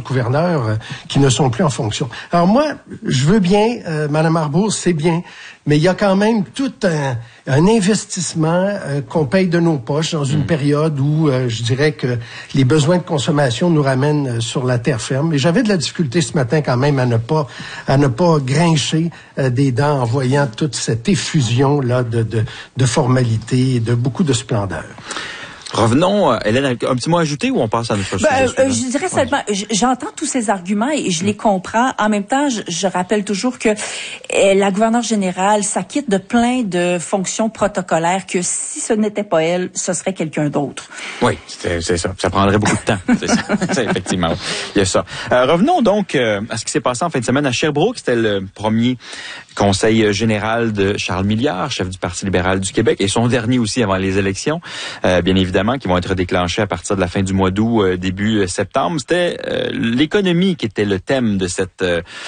autres gouverneurs qui ne sont plus en fonction. Alors moi, je veux bien, Mme Arbour, c'est bien, mais il y a quand même tout un investissement qu'on paye de nos poches dans une période où je dirais que les besoins de consommation nous ramènent sur la terre ferme. Et j'avais de la difficulté ce matin quand même à ne pas grincher des dents en voyant toute cette effusion là de formalités et de beaucoup de splendeur. Revenons, Hélène, un petit mot ajouté ou on passe à notre sujet? Je dirais seulement, j'entends tous ces arguments et je les comprends. En même temps, je rappelle toujours que la gouverneure générale s'acquitte de plein de fonctions protocolaires que si ce n'était pas elle, ce serait quelqu'un d'autre. Oui, c'est ça. Ça prendrait beaucoup de temps. C'est ça. C'est effectivement. Il y a ça. Revenons donc à ce qui s'est passé en fin de semaine à Sherbrooke. C'était le premier conseil général de Charles Milliard, chef du Parti libéral du Québec, et son dernier aussi avant les élections, bien évidemment, qui vont être déclenchés à partir de la fin du mois d'août, début septembre. C'était l'économie qui était le thème de cette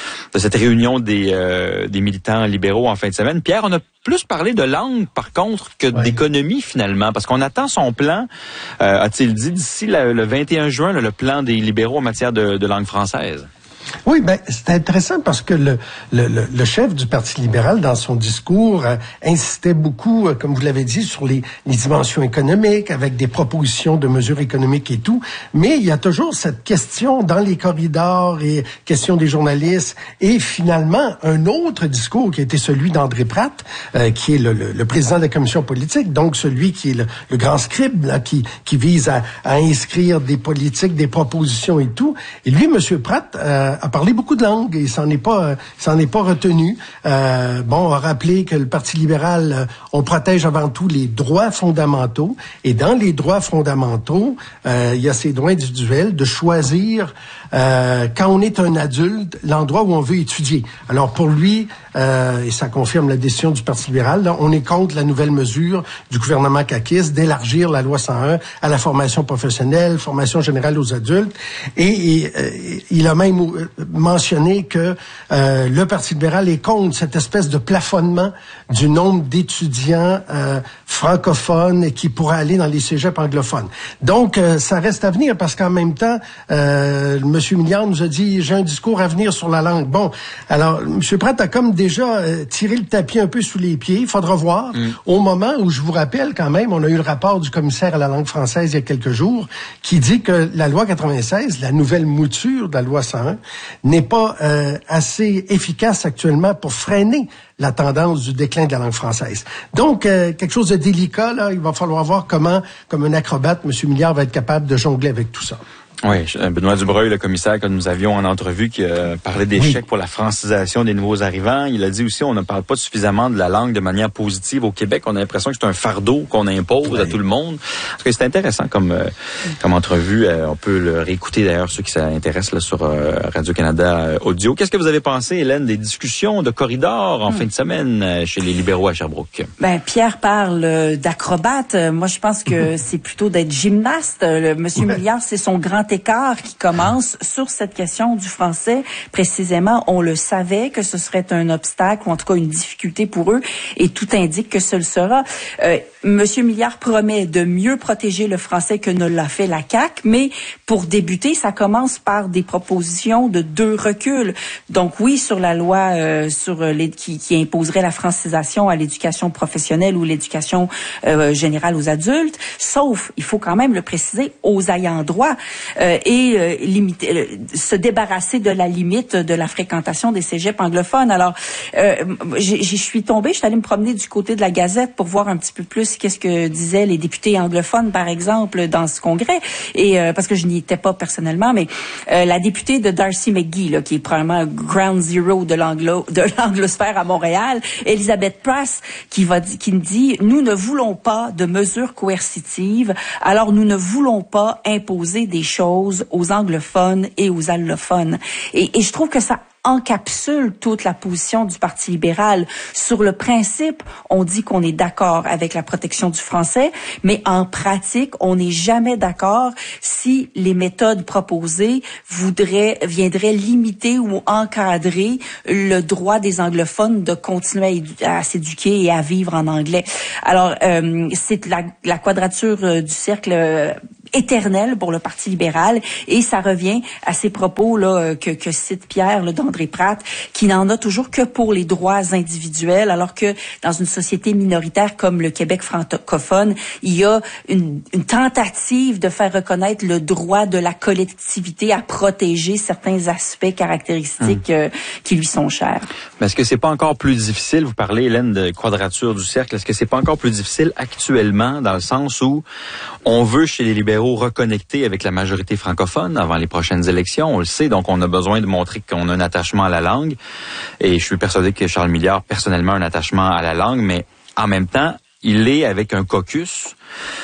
réunion des militants libéraux en fin de semaine. Pierre, on a plus parlé de langue, par contre, que d'économie, finalement, parce qu'on attend son plan, a-t-il dit, d'ici le 21 juin, le plan des libéraux en matière de langue française. Oui, ben c'est intéressant parce que le chef du Parti libéral, dans son discours, insistait beaucoup, comme vous l'avez dit, sur les dimensions économiques, avec des propositions de mesures économiques et tout. Mais il y a toujours cette question dans les corridors et question des journalistes. Et finalement, un autre discours qui a été celui d'André Pratt, qui est le président de la commission politique, donc celui qui est le grand scribe, là, qui vise à inscrire des politiques, des propositions et tout. Et lui, M. Pratt, a parlé beaucoup de langues et s'en est pas retenu. A rappelé que le Parti libéral, on protège avant tout les droits fondamentaux et dans les droits fondamentaux, il y a ces droits individuels de choisir quand on est un adulte l'endroit où on veut étudier. Alors pour lui, et ça confirme la décision du Parti libéral, là, on est contre la nouvelle mesure du gouvernement caquiste d'élargir la loi 101 à la formation professionnelle, formation générale aux adultes. Et il a même mentionné que le Parti libéral est contre cette espèce de plafonnement du nombre d'étudiants francophones qui pourraient aller dans les cégeps anglophones. Donc, ça reste à venir parce qu'en même temps, M. Milliard nous a dit « j'ai un discours à venir sur la langue ». Bon, alors, M. Pratt a comme déjà tiré le tapis un peu sous les pieds. Il faudra voir. Au moment où, je vous rappelle quand même, on a eu le rapport du commissaire à la langue française il y a quelques jours qui dit que la loi 96, la nouvelle mouture de la loi 101, n'est pas assez efficace actuellement pour freiner la tendance du déclin de la langue française. Donc, quelque chose de délicat, là, il va falloir voir comment, comme un acrobate, M. Milliard va être capable de jongler avec tout ça. Oui, Benoît Dubreuil, le commissaire que nous avions en entrevue, qui parlait d'échecs pour la francisation des nouveaux arrivants. Il a dit aussi on ne parle pas suffisamment de la langue de manière positive au Québec. On a l'impression que c'est un fardeau qu'on impose à tout le monde. Parce que c'est intéressant comme entrevue. On peut le réécouter d'ailleurs, ceux qui s'intéressent là, sur Radio-Canada Audio. Qu'est-ce que vous avez pensé, Hélène, des discussions de corridors en fin de semaine chez les libéraux à Sherbrooke? Pierre parle d'acrobate. Moi, je pense que c'est plutôt d'être gymnaste. Monsieur Milliard, c'est son grand écart qui commence sur cette question du français. Précisément, on le savait que ce serait un obstacle ou en tout cas une difficulté pour eux et tout indique que ce le sera. Monsieur Milliard promet de mieux protéger le français que ne l'a fait la CAQ, mais pour débuter, ça commence par des propositions de 2 reculs. Donc oui, sur la loi qui imposerait la francisation à l'éducation professionnelle ou l'éducation générale aux adultes, sauf, il faut quand même le préciser, aux ayants droit. Se débarrasser de la limite de la fréquentation des cégeps anglophones. Alors, je suis allée me promener du côté de la Gazette pour voir un petit peu plus qu'est-ce que disaient les députés anglophones, par exemple, dans ce congrès. Et parce que je n'y étais pas personnellement, mais la députée de Darcy McGee, là, qui est probablement ground zero de l'anglosphère à Montréal, Elizabeth Prass, qui me dit nous ne voulons pas de mesures coercitives, alors nous ne voulons pas imposer des choses aux anglophones et aux allophones. Et je trouve que ça encapsule toute la position du Parti libéral. Sur le principe, on dit qu'on est d'accord avec la protection du français, mais en pratique, on n'est jamais d'accord si les méthodes proposées viendraient limiter ou encadrer le droit des anglophones de continuer à s'éduquer et à vivre en anglais. Alors, c'est la quadrature du cercle éternel pour le Parti libéral. Et ça revient à ces propos là que cite Pierre là, d'André Pratt, qui n'en a toujours que pour les droits individuels, alors que dans une société minoritaire comme le Québec francophone, il y a une tentative de faire reconnaître le droit de la collectivité à protéger certains aspects caractéristiques qui lui sont chers. Mais est-ce que c'est pas encore plus difficile, vous parlez, Hélène, de quadrature du cercle, est-ce que c'est pas encore plus difficile actuellement dans le sens où on veut chez les libéraux reconnecter avec la majorité francophone avant les prochaines élections, on le sait, donc on a besoin de montrer qu'on a un attachement à la langue, et je suis persuadé que Charles Milliard, personnellement, a un attachement à la langue, mais en même temps, il est avec un caucus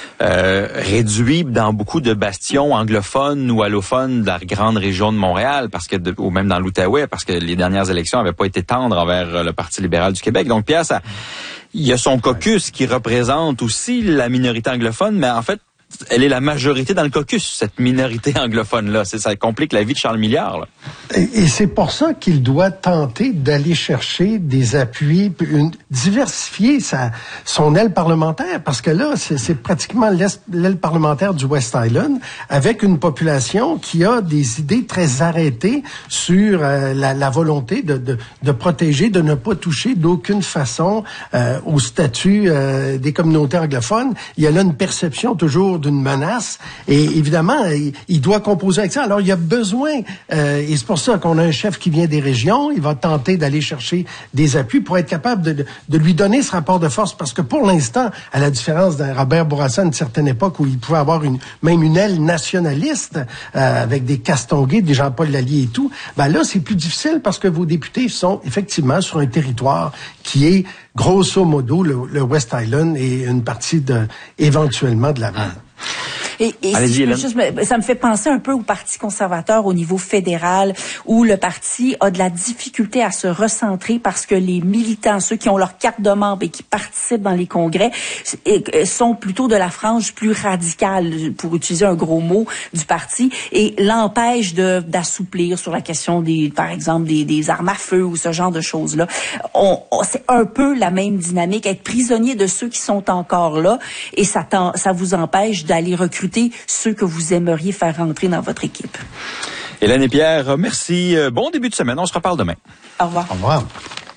réduit dans beaucoup de bastions anglophones ou allophones de la grande région de Montréal, parce que ou même dans l'Outaouais, parce que les dernières élections n'avaient pas été tendres envers le Parti libéral du Québec. Donc Pierre, il y a son caucus qui représente aussi la minorité anglophone, mais en fait, elle est la majorité dans le caucus, cette minorité anglophone-là. Ça complique la vie de Charles Milliard, là. Et c'est pour ça qu'il doit tenter d'aller chercher des appuis, diversifier son aile parlementaire, parce que là, c'est pratiquement l'aile parlementaire du West Island, avec une population qui a des idées très arrêtées sur la volonté de protéger, de ne pas toucher d'aucune façon au statut des communautés anglophones. Il y a là une perception toujours d'une menace, et évidemment, il doit composer avec ça. Alors, il y a besoin, et c'est pour ça qu'on a un chef qui vient des régions, il va tenter d'aller chercher des appuis pour être capable de lui donner ce rapport de force, parce que pour l'instant, à la différence d'un Robert Bourassa à une certaine époque où il pouvait avoir même une aile nationaliste, avec des Castonguay, des Jean-Paul Lallier et tout, ben là, c'est plus difficile parce que vos députés sont effectivement sur un territoire qui est grosso modo le West Island et une partie éventuellement de la ville. Et si ça me fait penser un peu au Parti conservateur au niveau fédéral, où le parti a de la difficulté à se recentrer parce que les militants, ceux qui ont leur carte de membre et qui participent dans les congrès, sont plutôt de la frange plus radicale, pour utiliser un gros mot, du parti, et l'empêche d'assouplir sur la question par exemple, des armes à feu ou ce genre de choses-là. C'est un peu la même dynamique, être prisonnier de ceux qui sont encore là, et ça vous empêche d'aller recruter ceux que vous aimeriez faire rentrer dans votre équipe. Hélène et Pierre, merci. Bon début de semaine. On se reparle demain. Au revoir. Au revoir.